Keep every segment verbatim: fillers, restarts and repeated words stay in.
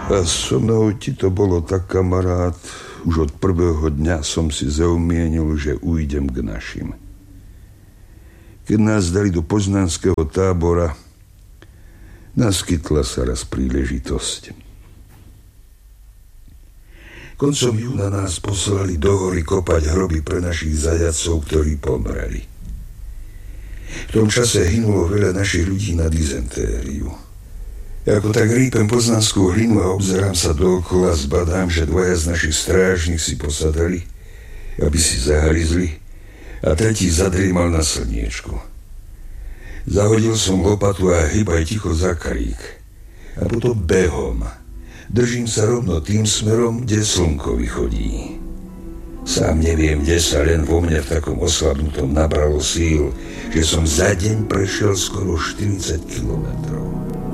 A so mnou ti to bolo tak, kamarát. Už od prvého dňa som si zaumienil, že ujdem k našim. Keď nás dali do poznanského tábora, naskytla sa raz príležitosť. Koncom júna nás poslali do hory kopať hroby pre našich zajatcov, ktorí pomreli. V tom čase hynulo veľa našich ľudí na dizentériu. Ja ako tak rýpem poznanskú hlinu a obzerám sa dookola, zbadám, že dvaja z našich strážnych si posadali, aby si zahryzli, a tretí zadriemal na slniečku. Zahodil som lopatu a hýbaj ticho za krík. A potom behom. Držím sa rovno tým smerom, kde slnko vychodí. Sám neviem, kde sa, len vo mne v takom oslabnutom nabralo síl, že som za deň prešiel skoro štyridsať kilometrov.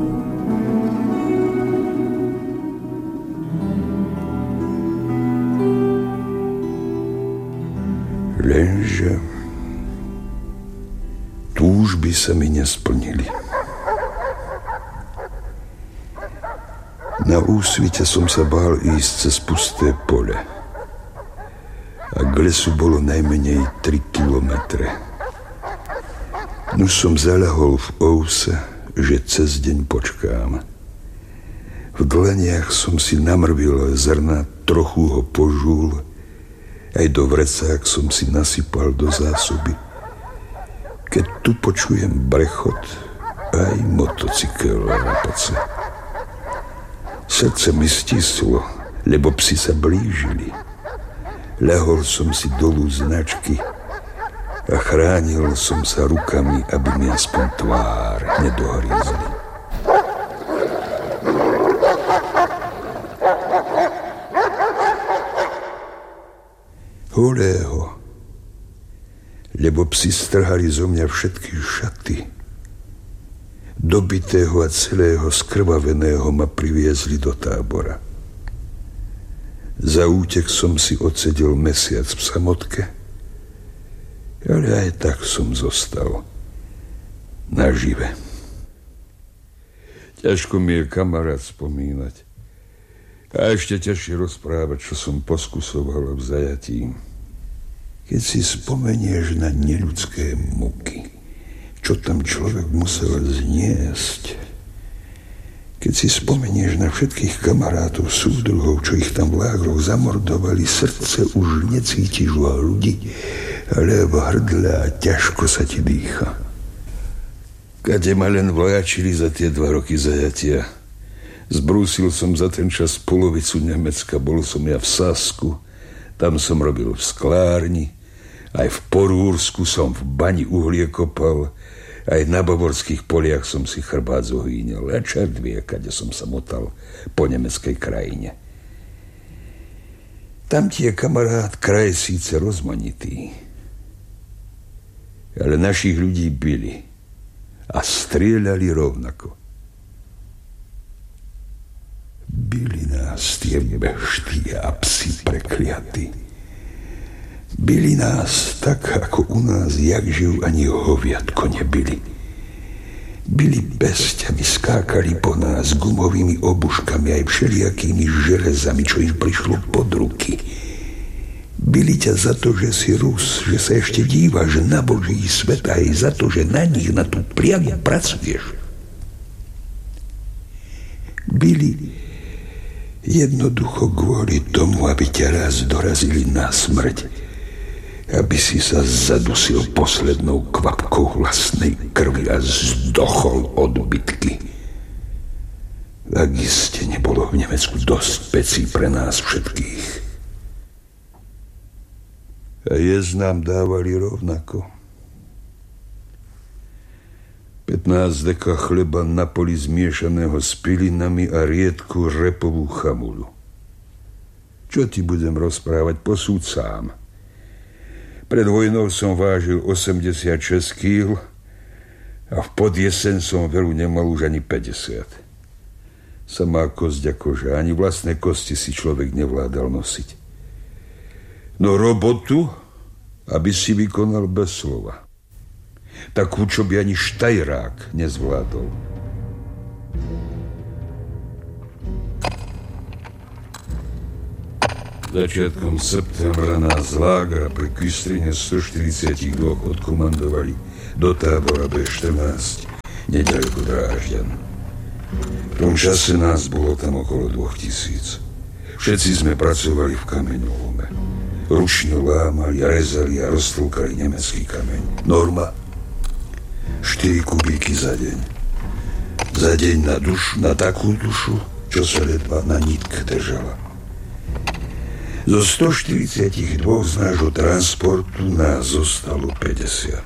Lenže túžby sa mi nesplnili. Na úsvite som sa bál ísť cez pusté pole. A k lesu bolo najmenej tri kilometre. Nuž som zaľahol v ouse, že cez deň počkám. V dlaniach som si namrvil zrna, trochu ho požul. Aj do vrecák som si nasypal do zásoby. Keď tu počujem brechot, aj motocykel rapace. Srdce mi stislo, lebo psi sa blížili. Ľahol som si dolu značky a chránil som sa rukami, aby mi aspoň tvár nedohrízli. Holého, lebo psi strhali zo mňa všetky šaty. Dobitého a celého skrvaveného ma priviezli do tábora. Za útek som si odsedel mesiac v samotke, ale aj tak som zostal nažive. Ťažko mi je, kamarát, spomínať. A ešte ťažšie rozprávať, čo som poskusoval v zajatí. Keď si spomenieš na neľudské muky, čo tam človek musel zniesť. Keď si spomenieš na všetkých kamarátov, súdruhov, čo ich tam v lágroch zamordovali, srdce už necíti ľudí, ale v hrdle a ťažko sa ti dýcha. Kade ma len vojačili za tie dva roky zajatia. Zbrúsil som za ten čas polovicu Nemecka, bol som ja v Sasku, tam som robil v sklárni, aj v Porúrsku som v bani uhlie kopal, aj na bavorských poliach som si chrbát zohýňal. A čert vie, kade som sa motal po nemeckej krajine. Tam ti je, kamarát, kraj síce rozmanitý, ale našich ľudí bili a strieľali rovnako. Bili nás tie bešty a psi prekliatí. Bili nás tak, ako u nás jakživ ani hoviatko nebili. Bili bestiami, skákali po nás gumovými obuškami aj všelijakými železami, čo im prišlo pod ruky. Bili ťa za to, že si Rus, že sa ešte dívaš na Boží svet, aj za to, že na nich, na tú priamu pracuješ. Bili jednoducho kvôli tomu, aby ťa raz dorazili na smrť, aby si sa zadusil poslednou kvapkou vlastnej krvi a zdochol od bitky. Ak iste nebolo v Nemecku dosť pecí pre nás všetkých. A jesť nám dávali rovnako. pätnásť deka chleba na poli zmiešaného s pilinami a riedku repovú chamulu. Čo ti budem rozprávať, posúď sám. Pred vojnou som vážil osemdesiatšesť kíl a v podjeseň som veru nemal už ani päťdesiat. Samá kosť a koža, ani vlastné kosti si človek nevládal nosiť. No robotu, aby si vykonal bez slova. Takú, čo by ani štajrák nezvládol. Začiatkom septembra nás z lágra pri Kystrine stoštyridsaťdva odkomandovali do tábora bé štrnásť, neďaleko Drážďan. V tom čase nás bolo tam okolo dvoch tisíc. Všetci sme pracovali v kameňolome. Ručne lámali, rezali a roztlkali nemecký kameň. Norma štyri kubíky za deň. Za deň na dušu, na takú dušu, čo sa ledva na nitke držala. Zo stoštyridsaťdva z nášho transportu nás zostalo päťdesiat.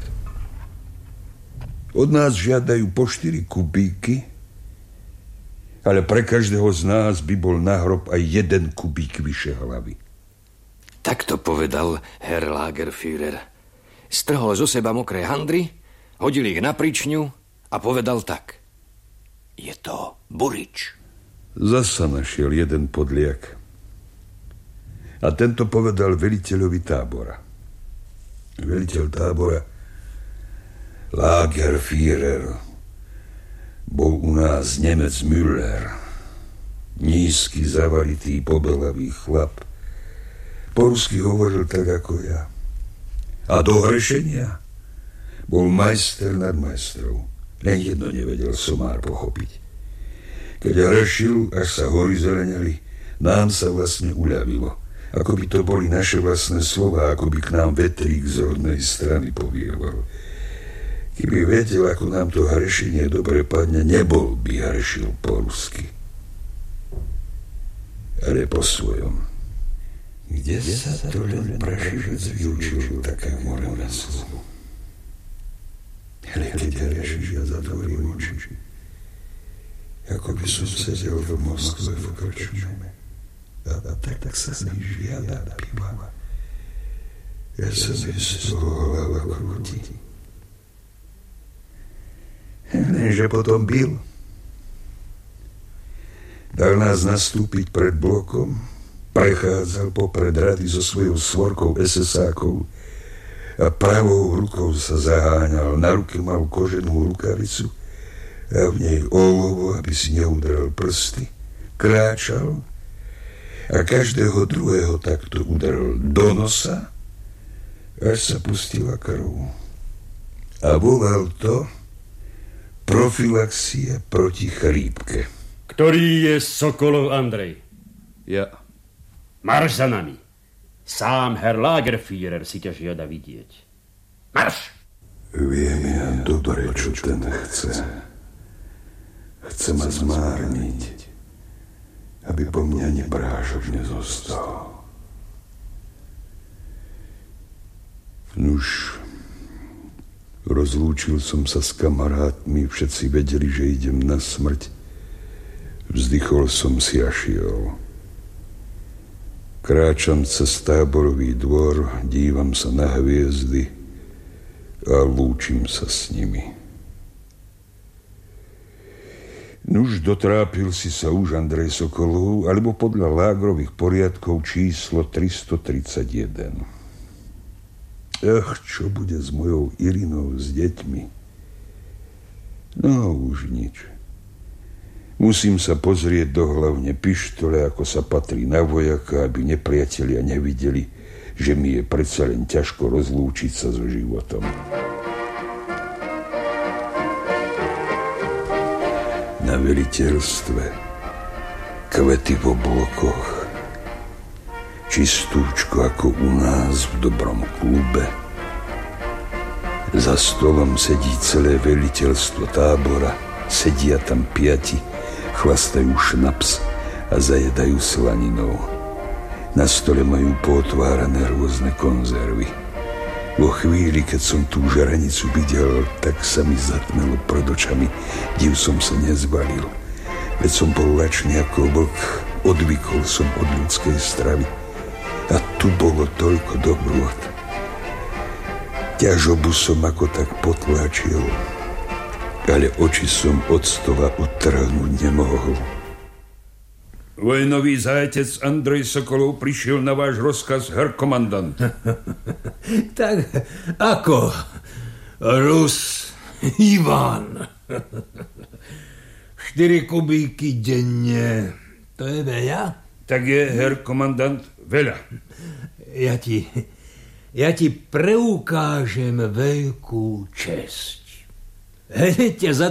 Od nás žiadajú po štyri kubíky, ale pre každého z nás by bol na hrob aj jeden kubík vyše hlavy. Tak to povedal Herr Lagerführer. Strhol zo seba mokré handry, hodil ich na pričňu a povedal tak. Je to Burič. Zasa našiel jeden podliak. A tento povedal veliteľovi tábora. Veliteľ tábora Lagerführer bol u nás Nemec Müller. Nízky, zavalitý, pobelavý chlap. Po rusky hovoril tak ako ja. A do hrešenia bol majster nad majstrov. Len jedno nevedel somár pochopiť. Keď hrešil, až sa hory zeleňali, nám sa vlastne uľavilo. Ako by to boli naše vlastné slova, ako by k nám vetrík z rodnej strany povieval. Keby vedel, ako nám to hrešenie dobre padne, nebol by hrešil po rusky. Ale po svojom. Kde sa to len praživec vyučil takému remeslu? Ale keď hrešíš, ja zatvorím oči. Ako by som sedel v Moskve v krčme. A, a tak, tak sa mi žiada piva. Ja sa mi z toho hlava krúti. Lenže potom bil. Dal nás nastúpiť pred blokom, prechádzal popred rady so svojou svorkou esesákov a pravou rukou sa zaháňal. Na ruke mal koženú rukavicu a v nej olovo, aby si neudrel prsty. Kráčal a každého druhého takto udrel do nosa, až sa pustila krv. A volal to profilaxia proti chrípke. Ktorý je Sokolov Andrej? Ja. Marš za nami. Sám Herr Lagerführer si ťa žiada vidieť. Marš! Viem ja dobre, čo ten chce. Chce ma zmárniť, aby po mňa ani brážok nezostal. Nuž, rozlúčil som sa s kamarátmi, všetci vedeli, že idem na smrť. Vzdychol som si a šiel. Kráčam cez táborový dvor, dívam sa na hviezdy a lúčim sa s nimi. Nuž, dotrápil si sa už Andrej Sokolov, alebo podľa lágrových poriadkov číslo tristotridsaťjeden. Ach, čo bude s mojou Irinou, s deťmi? No, už nič. Musím sa pozrieť do hlavne pištole, ako sa patrí na vojaka, aby nepriatelia nevideli, že mi je predsa len ťažko rozlúčiť sa so životom. Na veliteľstve kvety v oblokoch, čistúčko ako u nás v dobrom klube. Za stolom sedí celé veliteľstvo tábora, sedia tam piati, chlastajú šnaps a zajedajú slaninou. Na stole majú pootvárané rôzne konzervy. Vo chvíli, keď som tú žaranicu videl, tak sa mi zatmelo pred očami. Div som sa nezbalil. Veď som bol lačný ako vlk, odvykol som od ľudskej stravy. A tu bolo toľko dobrôt. Ťažobu som ako tak potlačil, ale oči som od stola odtrhnúť nemohol. Vojnový zajatec Andrej Sokolov prišiel na váš rozkaz, herr komandant. Tak ako? Rus Ivan. Štyri kubíky denne. To je veľa? Tak je, herr komandant. Veľa. Ja ti, ja ti preukážem veľkú česť. Hneď ťa za